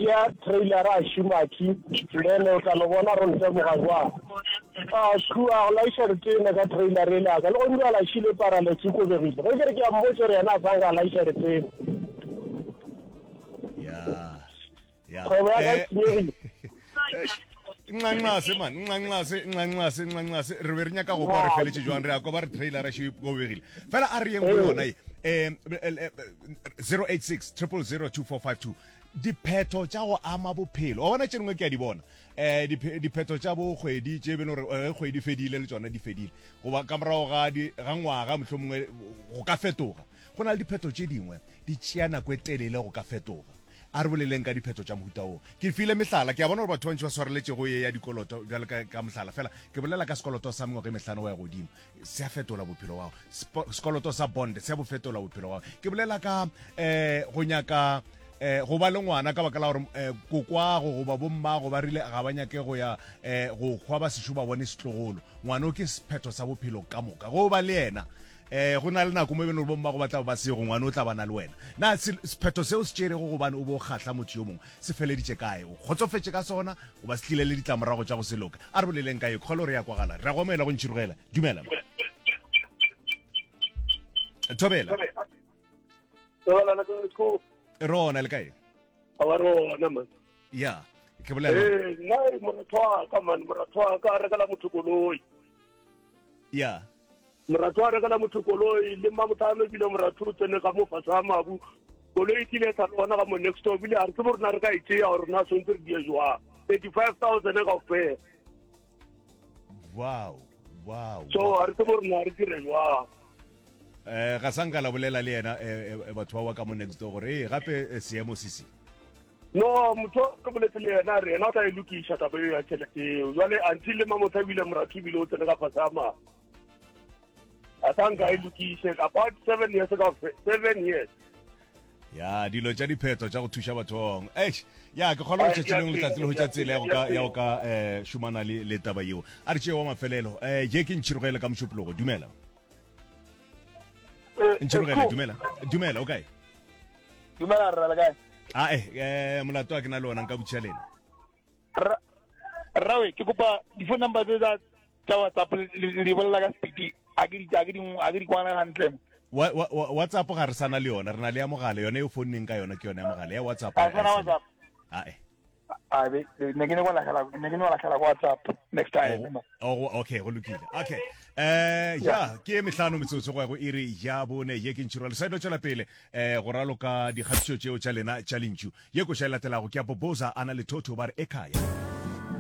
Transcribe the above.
tia trailer a shumaki then o tla lo bona ro ntse mo gwa khua la isha rutena ka trailer re la ka lo ndwa la shile para le tsiko be rile go ke a motse re yana sanga la isha rutena ya nqanqase man nqanqase re be re nyaka go ba re feletse jwang re a go ba re trailer a shi go begile fela a re yeng go yona 086 0002452 dipheto tša go ama bophelo wa bona tše dingwe ke a di bona dipheto tša bo kgwedi tše bene gore kgwedi fedile le tsona di fedile goba ka morago ga ngwaga mohlomongwe go ka fetoga go na le dipheto tše dingwe di tšea nako e telele go ka fetoga a re boleleng ka dipheto tša mohuta o ke file mehlala ke a bona gore batho bantši ba swareletse go ye ya dikoloto bjale ka mohlala fela ke bolela ka sekoloto sa mengwaga e mehlano wa ya godimo se a fetola bophelo wa gago sekoloto sa bond se a bo fetola bophelo wa gago ke bolela ka go nyaka go ba le ngwana ka baka la gore kokwago goba bommago ba rile ga ba nyake go ya go kgwa ba sešo ba bone setlogolo ngwana o ke sepheto sa bophelo ka moka go ba le yena go na le nako mo bene bomma go batla ba sego ngwana o tla bana le wena na sepheto seo se tšere go gobane o bo kgatla motho yo mongwe se feleditše kae o kgotsofetse ka sona o ba se tlile le ditlamorago tša go se loka a re boleleng kae kgolo re ya kwagala re a gomela go ntšhirogela dumela thobela rona le kae ya ke bolela ya morato a rekala motho koloi le mamothano bile morato o tsene ka mo fasa a mabu koloi kile sa bona ka mo next door bile a re tsebo rena re ka itšea gore na sontse re die jwang 35,000 ka ofela wow so a re tsebo rena re dire jwang ga sanka la bolela le yena batho ba wa ka mo next door gore gape seemo sisi no motho ke boletse le yena re yena o tla e lokisha taba eo ya tšhelete jwale until le mamotha bile morato bile o tsene ka fasa a mabu I think I look about 7 years ago. 7 years. Ya dilo tša dipheto tša go thuša bathong ya ke kgona go tšetšeleng letsatsi le go tša tsela ya go ka šomana le taba yeo a re tšee wa mafelelo je ke ntšhirogele ka mošupologo dumela ntšhirogele dumela o kae dumela rra le kae molato a ke na le ona nka botšea lena rrawe ke kopa di-phone number tse tša WhatsApp le bolela ka speed a ke di kwana gantle WhatsApp ga re sana le yona re na le ya mogala yona e founeng ka yona ke yona ya mogala ya WhatsApp ne ke ne go latlhela ko WhatsApp next time okay go lokile okay ya ke mehlano metsotso go iri ya bone ye ke ntšhirwa le sa tšwela pele go raloka dikgatišo tšeo tša lena tša lentšu ye ko xa e latelago ke a boboza ana le thotho ba re ekaya